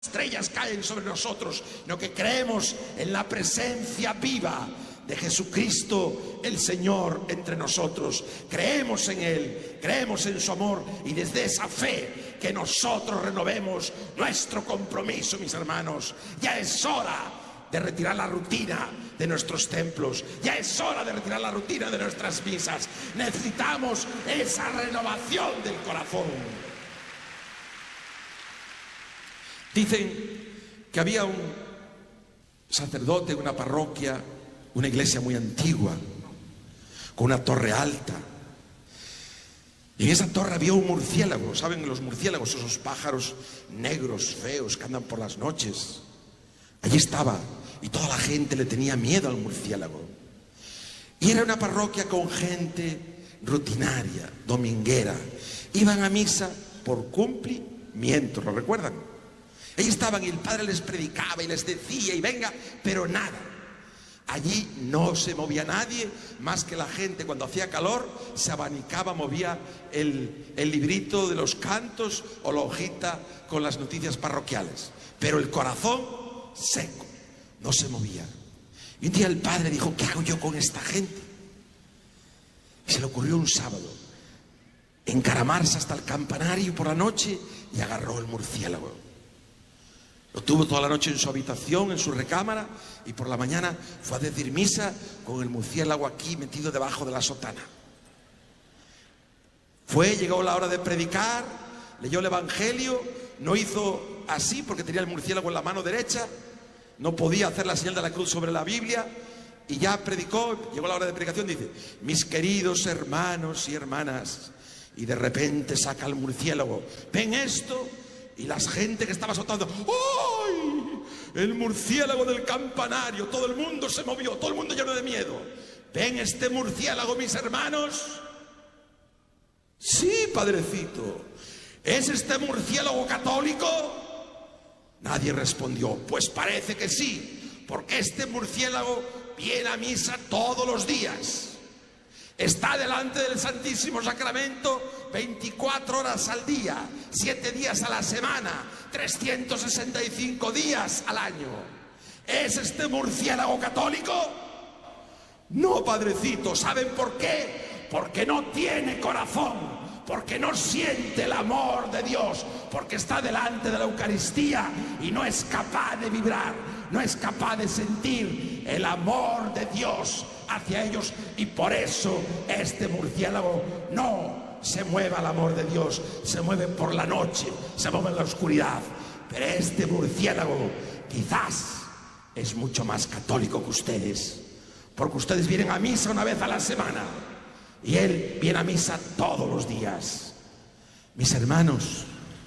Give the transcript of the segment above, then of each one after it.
estrellas caen sobre nosotros, sino que creemos en la presencia viva de Jesucristo el Señor entre nosotros. Creemos en Él, creemos en su amor, y desde esa fe que nosotros renovemos nuestro compromiso, mis hermanos. Ya es hora de retirar la rutina de nuestros templos, ya es hora de retirar la rutina de nuestras misas. Necesitamos esa renovación del corazón. Dicen que había un sacerdote en una parroquia, una iglesia muy antigua, con una torre alta. Y en esa torre había un murciélago. ¿Saben los murciélagos? Esos pájaros negros, feos, que andan por las noches. Allí estaba, y toda la gente le tenía miedo al murciélago. Y era una parroquia con gente rutinaria, dominguera. Iban a misa por cumplimiento, ¿lo recuerdan? Allí estaban y el padre les predicaba y les decía y venga, pero nada. Allí no se movía nadie, más que la gente cuando hacía calor se abanicaba, movía el librito de los cantos o la hojita con las noticias parroquiales. Pero el corazón seco, no se movía. Y un día el padre dijo, ¿qué hago yo con esta gente? Y se le ocurrió un sábado encaramarse hasta el campanario por la noche y agarró el murciélago. Lo tuvo toda la noche en su habitación, en su recámara, y por la mañana fue a decir misa con el murciélago aquí metido debajo de la sotana. Llegó la hora de predicar, leyó el evangelio, no hizo así porque tenía el murciélago en la mano derecha, no podía hacer la señal de la cruz sobre la Biblia, y ya predicó. Llegó la hora de predicación, dice, mis queridos hermanos y hermanas, y de repente saca el murciélago, ¿ven esto? Y la gente que estaba azotando, ¡ay! El murciélago del campanario. Todo el mundo se movió, todo el mundo lleno de miedo. ¿Ven este murciélago, mis hermanos? Sí, padrecito. ¿Es este murciélago católico? Nadie respondió. Pues parece que sí, porque este murciélago viene a misa todos los días. Está delante del Santísimo Sacramento 24 horas al día, 7 días a la semana, 365 días al año. ¿Es este murciélago católico? No, padrecito. ¿Saben por qué? Porque no tiene corazón, porque no siente el amor de Dios, porque está delante de la Eucaristía y no es capaz de vibrar, no es capaz de sentir el amor de Dios hacia ellos, y por eso este murciélago no se mueve al amor de Dios, se mueve por la noche, se mueve en la oscuridad. Pero este murciélago quizás es mucho más católico que ustedes, porque ustedes vienen a misa una vez a la semana y él viene a misa todos los días. Mis hermanos,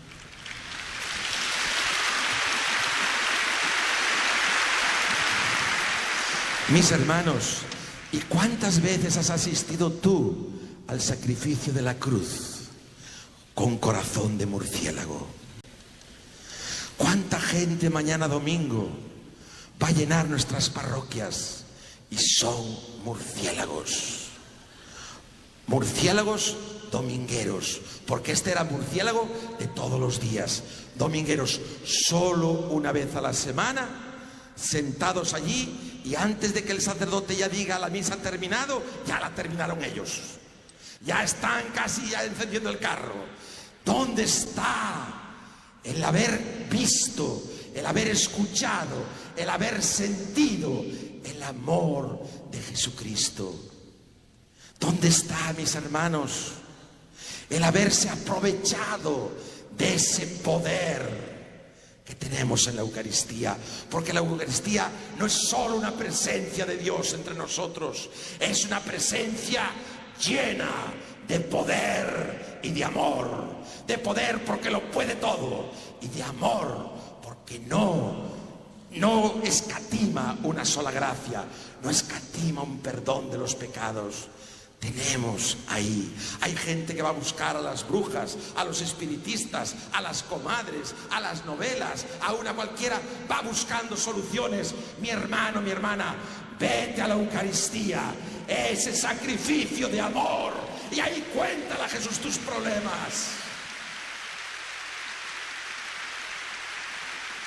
¿y cuántas veces has asistido tú al sacrificio de la cruz con corazón de murciélago? ¿Cuánta gente mañana domingo va a llenar nuestras parroquias y son murciélagos? Murciélagos domingueros, porque este era murciélago de todos los días. Domingueros solo una vez a la semana, sentados allí, y antes de que el sacerdote ya diga la misa ha terminado, ya la terminaron ellos. Ya están casi ya encendiendo el carro. ¿Dónde está el haber visto, el haber escuchado, el haber sentido el amor de Jesucristo? ¿Dónde está, mis hermanos, el haberse aprovechado de ese poder que tenemos en la Eucaristía? Porque la Eucaristía no es solo una presencia de Dios entre nosotros, es una presencia llena de poder y de amor. De poder porque lo puede todo, y de amor porque no escatima una sola gracia, no escatima un perdón de los pecados. Tenemos ahí, hay gente que va a buscar a las brujas, a los espiritistas, a las comadres, a las novelas, a una cualquiera, va buscando soluciones. Mi hermano, mi hermana, vete a la Eucaristía, ese sacrificio de amor, y ahí cuéntale a Jesús tus problemas.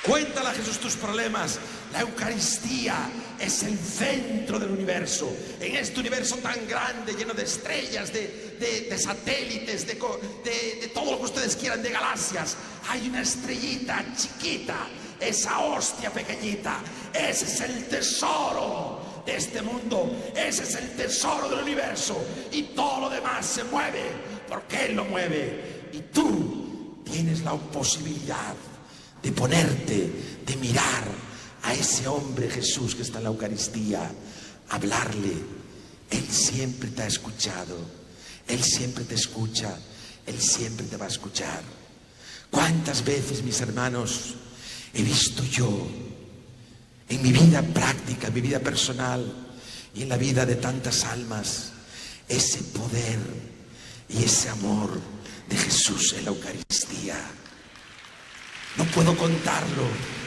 Cuéntale a Jesús tus problemas. La Eucaristía es el centro del universo. En este universo tan grande, lleno de estrellas, de satélites, de todo lo que ustedes quieran, de galaxias, hay una estrellita chiquita, esa hostia pequeñita. Ese es el tesoro de este mundo. Ese es el tesoro del universo. Y todo lo demás se mueve porque Él lo mueve. Y tú tienes la posibilidad de ponerte, de mirar a ese hombre Jesús que está en la Eucaristía, hablarle. Él siempre te ha escuchado, Él siempre te escucha, Él siempre te va a escuchar. ¿Cuántas veces, mis hermanos, he visto yo en mi vida práctica, en mi vida personal y en la vida de tantas almas, ese poder y ese amor de Jesús en la Eucaristía? No puedo contarlo.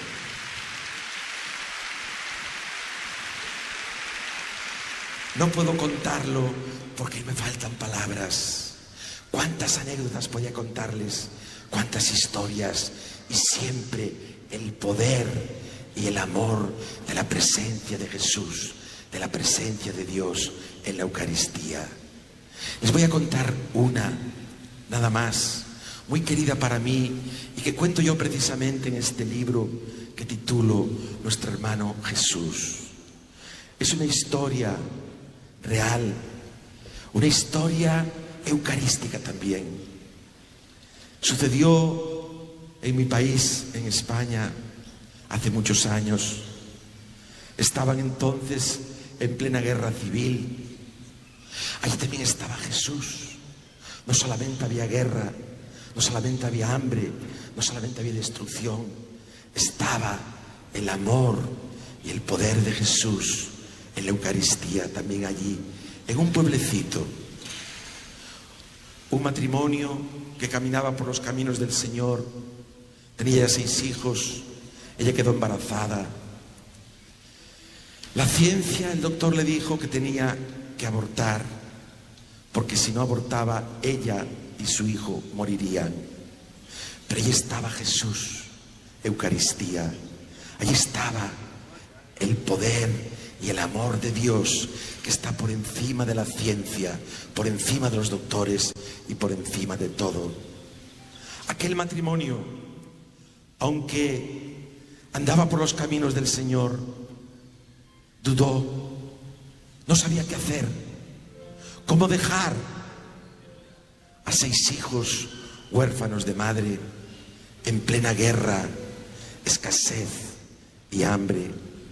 No puedo contarlo porque me faltan palabras. Cuántas anécdotas podía contarles, cuántas historias, y siempre el poder y el amor de la presencia de Jesús, de la presencia de Dios en la Eucaristía. Les voy a contar una, nada más, muy querida para mí, y que cuento yo precisamente en este libro que titulo Nuestro hermano Jesús. Es una historia real, una historia eucarística también. Sucedió en mi país, en España, hace muchos años. Estaban entonces en plena guerra civil. Allí también estaba Jesús. No solamente había guerra, no solamente había hambre, no solamente había destrucción, estaba el amor y el poder de Jesús en la Eucaristía también allí, en un pueblecito. Un matrimonio que caminaba por los caminos del Señor, tenía ya 6 hijos, ella quedó embarazada. La ciencia, el doctor le dijo que tenía que abortar, porque si no abortaba, ella y su hijo morirían. Pero allí estaba Jesús, Eucaristía. Allí estaba el poder y el amor de Dios, que está por encima de la ciencia, por encima de los doctores y por encima de todo. Aquel matrimonio, aunque andaba por los caminos del Señor, dudó, no sabía qué hacer, cómo dejar a 6 hijos huérfanos de madre, en plena guerra, escasez y hambre.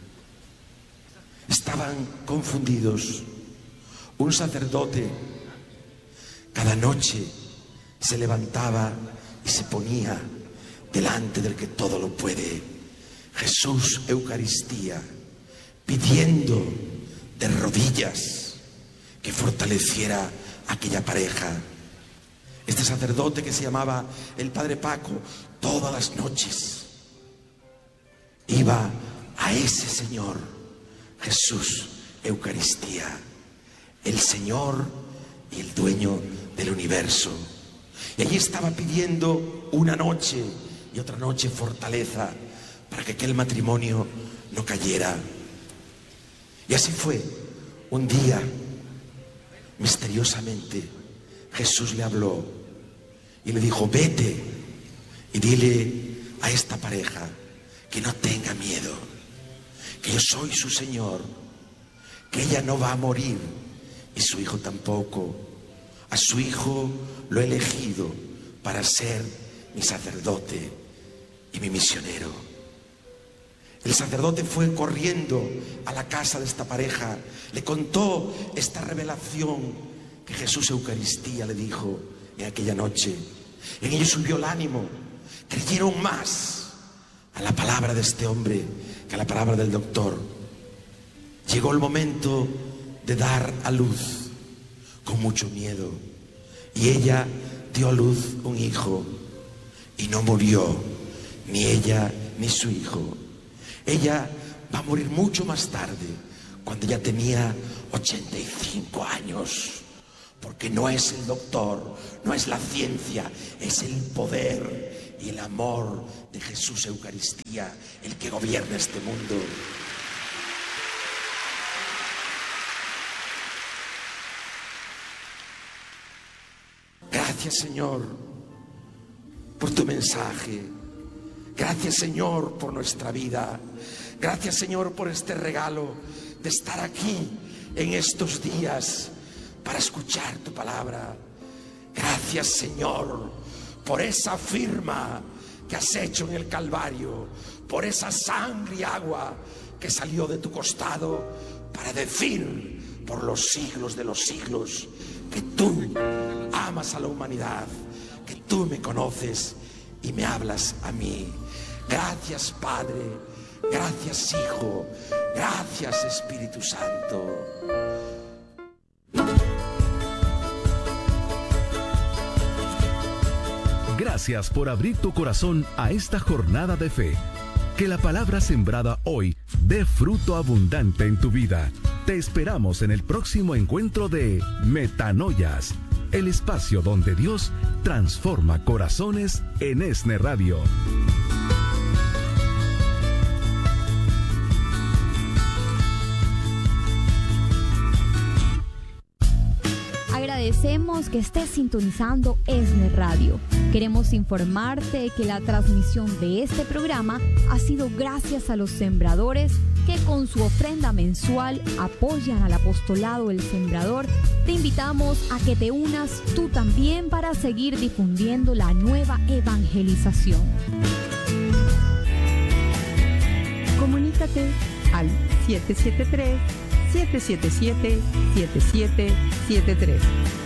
Estaban confundidos. Un sacerdote cada noche se levantaba y se ponía delante del que todo lo puede, Jesús, Eucaristía, pidiendo de rodillas que fortaleciera a aquella pareja. Este sacerdote, que se llamaba el Padre Paco, todas las noches iba a ese Señor, Jesús, Eucaristía, el Señor y el dueño del universo. Y allí estaba pidiendo una noche y otra noche fortaleza para que aquel matrimonio no cayera. Y así fue. Un día, misteriosamente, Jesús le habló y le dijo: vete y dile a esta pareja que no tenga miedo, que yo soy su Señor, que ella no va a morir y su hijo tampoco. A su hijo lo he elegido para ser mi sacerdote y mi misionero. El sacerdote fue corriendo a la casa de esta pareja, le contó esta revelación que Jesús, Eucaristía, le dijo en aquella noche. En ellos subió el ánimo, creyeron más a la palabra de este hombre que a la palabra del doctor. Llegó el momento de dar a luz con mucho miedo, y ella dio a luz un hijo y no murió ni ella ni su hijo. Ella va a morir mucho más tarde, cuando ya tenía 85 años. Porque no es el doctor, no es la ciencia, es el poder y el amor de Jesús Eucaristía, el que gobierna este mundo. Gracias, Señor, por tu mensaje. Gracias, Señor, por nuestra vida. Gracias, Señor, por este regalo de estar aquí en estos días para escuchar tu palabra. Gracias, Señor, por esa firma que has hecho en el Calvario, por esa sangre y agua que salió de tu costado para decir por los siglos de los siglos que tú amas a la humanidad, que tú me conoces y me hablas a mí. Gracias, Padre. Gracias, Hijo. Gracias, Espíritu Santo. Gracias por abrir tu corazón a esta jornada de fe. Que la palabra sembrada hoy dé fruto abundante en tu vida. Te esperamos en el próximo encuentro de Metanoias, el espacio donde Dios transforma corazones en ESNE Radio. Agradecemos que estés sintonizando ESNE Radio. Queremos informarte que la transmisión de este programa ha sido gracias a los sembradores que con su ofrenda mensual apoyan al apostolado El Sembrador. Te invitamos a que te unas tú también para seguir difundiendo la nueva evangelización. Comunícate al 773-777-7773